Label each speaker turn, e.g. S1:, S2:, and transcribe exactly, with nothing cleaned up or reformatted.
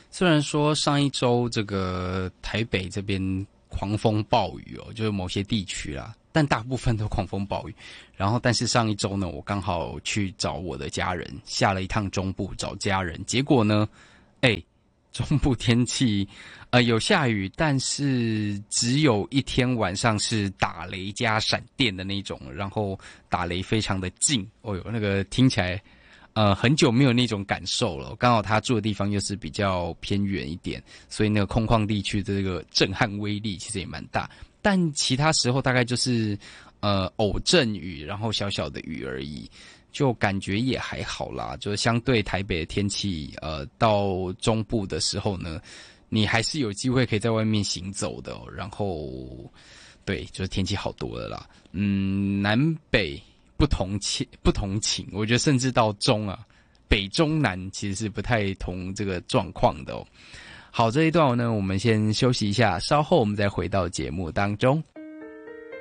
S1: 虽然说上一周这个台北这边狂风暴雨哦，就是某些地区啦，但大部分都狂风暴雨。然后，但是上一周呢，我刚好去找我的家人，下了一趟中部找家人，结果呢，哎，中部天气呃有下雨，但是只有一天晚上是打雷加闪电的那种，然后打雷非常的近，哦哟，那个听起来。呃，很久没有那种感受了。刚好他住的地方又是比较偏远一点，所以那个空旷地区的这个震撼威力其实也蛮大。但其他时候大概就是呃偶阵雨，然后小小的雨而已，就感觉也还好啦。就是相对台北的天气，呃，到中部的时候呢，你还是有机会可以在外面行走的哦。然后，对，就是天气好多了啦。嗯，南北。不同情不同情，我觉得甚至到中啊，北中南其实是不太同这个状况的哦。好，这一段呢，我们先休息一下，稍后我们再回到节目当中。